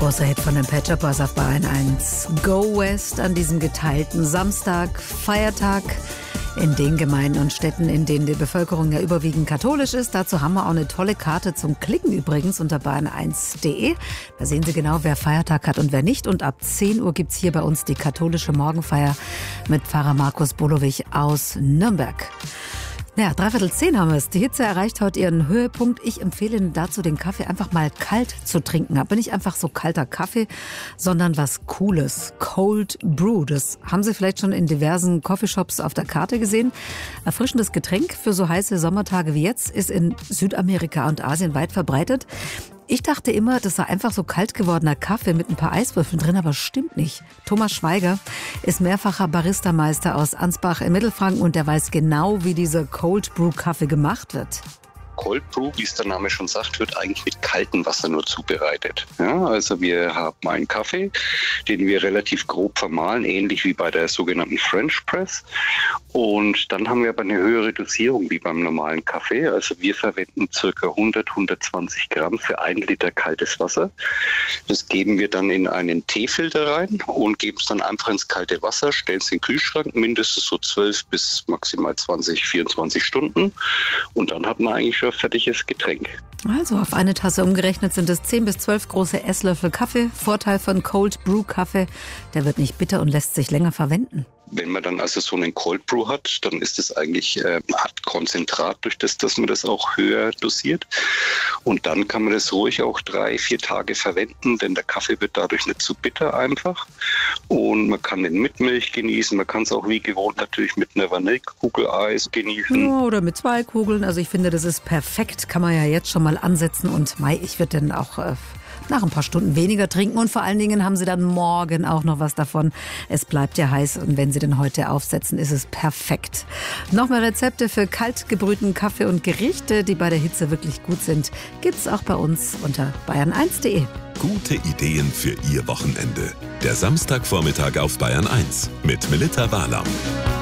Großer Hit von den Pet Shop Boys auf Bayern 1. Go West an diesem geteilten Samstag, Feiertag in den Gemeinden und Städten, in denen die Bevölkerung ja überwiegend katholisch ist. Dazu haben wir auch eine tolle Karte zum Klicken übrigens unter bayern1.de. Da sehen Sie genau, wer Feiertag hat und wer nicht. Und ab 10 Uhr gibt's hier bei uns die katholische Morgenfeier mit Pfarrer Markus Bolowich aus Nürnberg. Ja, 9:45 haben wir es. Die Hitze erreicht heute ihren Höhepunkt. Ich empfehle Ihnen dazu, den Kaffee einfach mal kalt zu trinken. Aber nicht einfach so kalter Kaffee, sondern was Cooles. Cold Brew. Das haben Sie vielleicht schon in diversen Coffeeshops auf der Karte gesehen. Erfrischendes Getränk für so heiße Sommertage wie jetzt ist in Südamerika und Asien weit verbreitet. Ich dachte immer, das sei einfach so kalt gewordener Kaffee mit ein paar Eiswürfeln drin, aber stimmt nicht. Thomas Schweiger ist mehrfacher Baristameister aus Ansbach im Mittelfranken und der weiß genau, wie dieser Cold Brew Kaffee gemacht wird. Cold Brew, wie es der Name schon sagt, wird eigentlich mit kaltem Wasser nur zubereitet. Ja, also wir haben einen Kaffee, den wir relativ grob vermahlen, ähnlich wie bei der sogenannten French Press. Und dann haben wir aber eine höhere Dosierung wie beim normalen Kaffee. Also wir verwenden ca. 100-120 Gramm für 1 Liter kaltes Wasser. Das geben wir dann in einen Teefilter rein und geben es dann einfach ins kalte Wasser, stellen es in den Kühlschrank, mindestens so 12 bis maximal 20, 24 Stunden. Und dann hat man eigentlich schon ein fertiges Getränk. Also auf eine Tasse umgerechnet sind es 10 bis 12 große Esslöffel Kaffee. Vorteil von Cold Brew Kaffee, der wird nicht bitter und lässt sich länger verwenden. Wenn man dann also so einen Cold Brew hat, dann ist es eigentlich Art Konzentrat, durch das, dass man das auch höher dosiert. Und dann kann man das ruhig auch 3-4 Tage verwenden, denn der Kaffee wird dadurch nicht zu bitter einfach. Und man kann den mit Milch genießen, man kann es auch wie gewohnt natürlich mit einer Vanillekugel Eis genießen. Ja, oder mit 2 Kugeln. Also ich finde, das ist perfekt, kann man ja jetzt schon mal ansetzen. Und ich würde dann auch nach ein paar Stunden weniger trinken und vor allen Dingen haben Sie dann morgen auch noch was davon. Es bleibt ja heiß und wenn Sie den heute aufsetzen, ist es perfekt. Noch mehr Rezepte für kalt gebrühten Kaffee und Gerichte, die bei der Hitze wirklich gut sind, gibt's auch bei uns unter bayern1.de. Gute Ideen für Ihr Wochenende. Der Samstagvormittag auf Bayern 1 mit Melitta Wahlam.